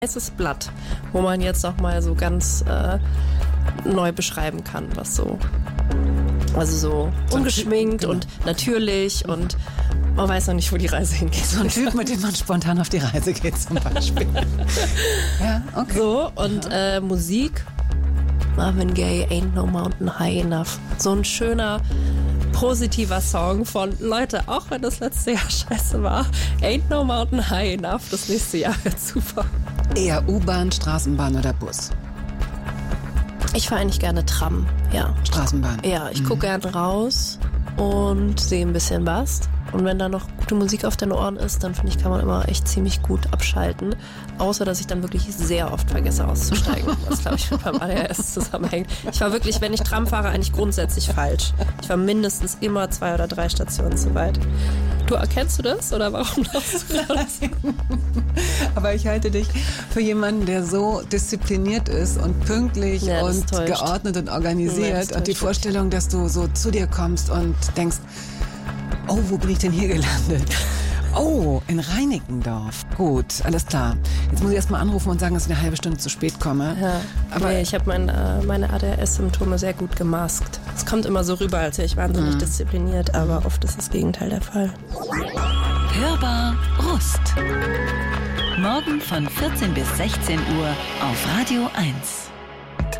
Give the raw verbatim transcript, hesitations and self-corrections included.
weißes Blatt, wo man jetzt noch mal so ganz äh, neu beschreiben kann, was so, also so ungeschminkt genau. und natürlich und man weiß noch nicht, wo die Reise hingeht. So ein Typ, mit dem man spontan auf die Reise geht zum Beispiel. Ja, okay. So, und äh, Musik, Marvin Gaye, Ain't No Mountain High Enough. So ein schöner, positiver Song von, Leute, auch wenn das letzte Jahr scheiße war, Ain't No Mountain High Enough, das nächste Jahr wird super. Eher U-Bahn, Straßenbahn oder Bus? Ich fahre eigentlich gerne Tram, ja. Straßenbahn? Ja, ich mhm. gucke gerne raus und sehe ein bisschen was. Und wenn da noch gute Musik auf den Ohren ist, dann finde ich, kann man immer echt ziemlich gut abschalten. Außer, dass ich dann wirklich sehr oft vergesse auszusteigen, was, glaube ich, mit meinem A D H S zusammenhängt. Ich war wirklich, wenn ich Tram fahre, eigentlich grundsätzlich falsch. Ich war mindestens immer zwei oder drei Stationen zu weit. Du, erkennst du das oder warum lachst du gerade? Aber ich halte dich für jemanden, der so diszipliniert ist und pünktlich ja, und täuscht. geordnet und organisiert. Ja, und die Vorstellung, dass du so zu dir kommst und denkst, oh, wo bin ich denn hier gelandet? Oh, in Reinickendorf. Gut, alles klar. Jetzt muss ich erst mal anrufen und sagen, dass ich eine halbe Stunde zu spät komme. Ja, aber nee, ich habe mein, äh, meine A D H S-Symptome sehr gut gemaskt. Es kommt immer so rüber, als wäre ich wahnsinnig mhm. diszipliniert, aber oft ist das Gegenteil der Fall. Hörbar Rust. Morgen von vierzehn bis sechzehn Uhr auf Radio eins.